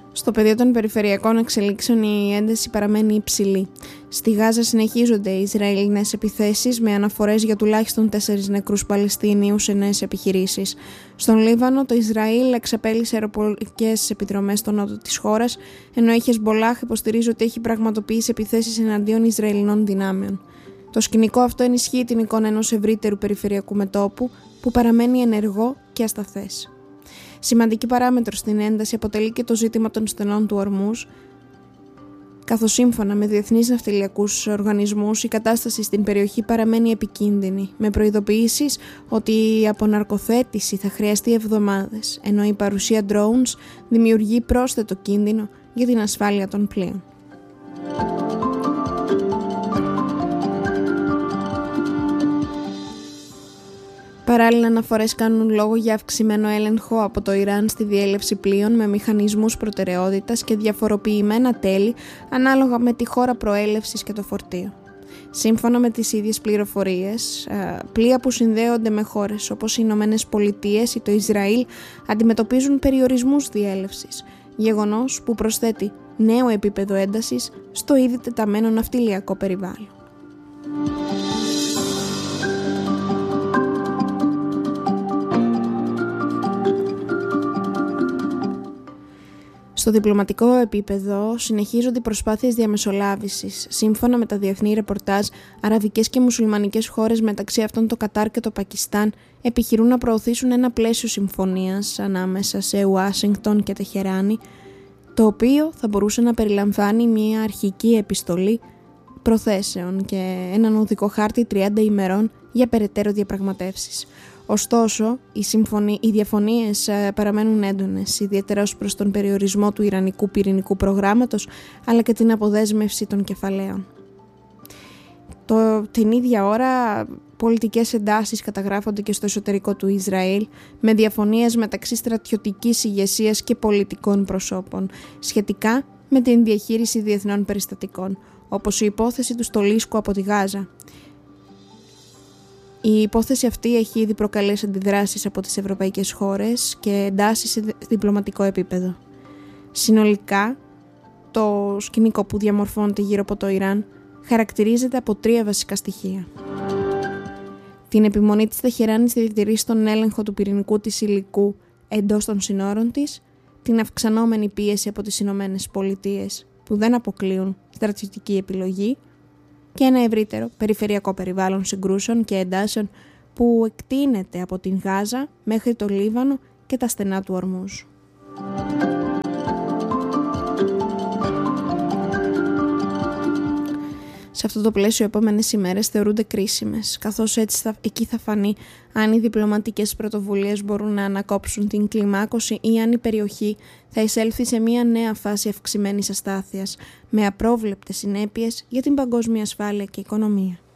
Στο πεδίο των περιφερειακών εξελίξεων η ένταση παραμένει υψηλή. Στη Γάζα συνεχίζονται οι Ισραηλινές επιθέσεις με αναφορές για τουλάχιστον 4 νεκρούς Παλαιστίνιους σε νέες επιχειρήσεις. Στον Λίβανο το Ισραήλ εξαπέλυσε αεροπορικές επιδρομές στο νότο της χώρας, ενώ η Χεσμπολάχ υποστηρίζει ότι έχει πραγματοποιήσει επιθέσεις εναντίον Ισραηλινών δυνάμεων. Το σκηνικό αυτό ενισχύει την εικόνα ενός ευρύτερου περιφερειακού μετώπου που παραμένει ενεργό και ασταθές. Σημαντική παράμετρο στην ένταση αποτελεί και το ζήτημα των στενών του Ορμούζ, καθώς σύμφωνα με διεθνείς ναυτιλιακούς οργανισμούς η κατάσταση στην περιοχή παραμένει επικίνδυνη, με προειδοποιήσεις ότι η αποναρκοθέτηση θα χρειαστεί εβδομάδες, ενώ η παρουσία drones δημιουργεί πρόσθετο κίνδυνο για την ασφάλεια των πλοίων. Παράλληλα, αναφορές κάνουν λόγο για αυξημένο έλεγχο από το Ιράν στη διέλευση πλοίων με μηχανισμούς προτεραιότητας και διαφοροποιημένα τέλη ανάλογα με τη χώρα προέλευσης και το φορτίο. Σύμφωνα με τις ίδιες πληροφορίες, πλοία που συνδέονται με χώρες όπως οι Ηνωμένες Πολιτείες ή το Ισραήλ αντιμετωπίζουν περιορισμούς διέλευσης, γεγονός που προσθέτει νέο επίπεδο έντασης στο ήδη τεταμένο ναυτιλιακό περιβάλλον. Στο διπλωματικό επίπεδο συνεχίζονται οι προσπάθειες διαμεσολάβησης. Σύμφωνα με τα διεθνή ρεπορτάζ, αραβικές και μουσουλμανικές χώρες, μεταξύ αυτών το Κατάρ και το Πακιστάν, επιχειρούν να προωθήσουν ένα πλαίσιο συμφωνίας ανάμεσα σε Ουάσιγκτον και Τεχεράνη, το οποίο θα μπορούσε να περιλαμβάνει μια αρχική επιστολή προθέσεων και έναν οδικό χάρτη 30 ημερών για περαιτέρω διαπραγματεύσεις. Ωστόσο, οι διαφωνίες παραμένουν έντονες, ιδιαίτερα ως προς τον περιορισμό του Ιρανικού πυρηνικού προγράμματος, αλλά και την αποδέσμευση των κεφαλαίων. Την ίδια ώρα, πολιτικές εντάσεις καταγράφονται και στο εσωτερικό του Ισραήλ, με διαφωνίες μεταξύ στρατιωτικής ηγεσίας και πολιτικών προσώπων, σχετικά με την διαχείριση διεθνών περιστατικών, όπως η υπόθεση του στολίσκου από τη Γάζα. Η υπόθεση αυτή έχει ήδη προκαλέσει αντιδράσεις από τις ευρωπαϊκές χώρες και εντάσεις σε διπλωματικό επίπεδο. Συνολικά, το σκηνικό που διαμορφώνεται γύρω από το Ιράν χαρακτηρίζεται από 3 βασικά στοιχεία. Την επιμονή της Τεχεράνης στη διατηρήση στον έλεγχο του πυρηνικού της υλικού εντός των συνόρων της, την αυξανόμενη πίεση από τις Ηνωμένες Πολιτείες που δεν αποκλείουν στρατιωτική επιλογή και ένα ευρύτερο περιφερειακό περιβάλλον συγκρούσεων και εντάσεων που εκτείνεται από την Γάζα μέχρι το Λίβανο και τα στενά του Ορμούζ. Σε αυτό το πλαίσιο, οι επόμενες ημέρες θεωρούνται κρίσιμες, καθώς εκεί θα φανεί αν οι διπλωματικές πρωτοβουλίες μπορούν να ανακόψουν την κλιμάκωση ή αν η περιοχή θα εισέλθει σε μια νέα φάση αυξημένης αστάθειας, με απρόβλεπτες συνέπειες για την παγκόσμια ασφάλεια και οικονομία.